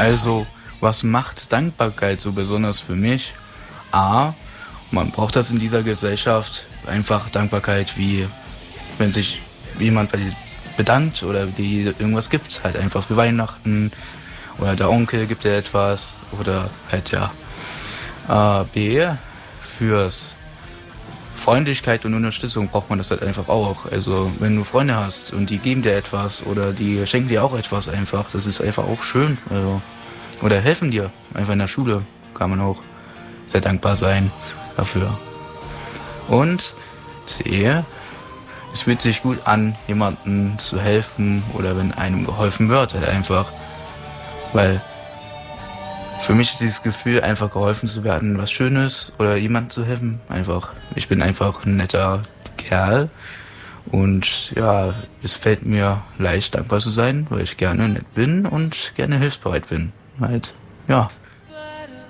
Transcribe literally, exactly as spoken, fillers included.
Also, was macht Dankbarkeit so besonders für mich? A, man braucht das in dieser Gesellschaft. Einfach Dankbarkeit, wie wenn sich jemand bei dir bedankt oder die irgendwas gibt. Halt einfach für Weihnachten oder der Onkel gibt dir etwas oder halt ja. Äh, B, fürs Freundlichkeit und Unterstützung braucht man das halt einfach auch. Also wenn du Freunde hast und die geben dir etwas oder die schenken dir auch etwas einfach, das ist einfach auch schön. Also, oder helfen dir. Einfach in der Schule kann man auch sehr dankbar sein dafür. Und C, es fühlt sich gut an, jemandem zu helfen oder wenn einem geholfen wird, halt einfach. Weil für mich ist dieses Gefühl, einfach geholfen zu werden, was Schönes oder jemandem zu helfen. Einfach, ich bin einfach ein netter Kerl und ja, es fällt mir leicht, dankbar zu sein, weil ich gerne nett bin und gerne hilfsbereit bin. Halt, ja.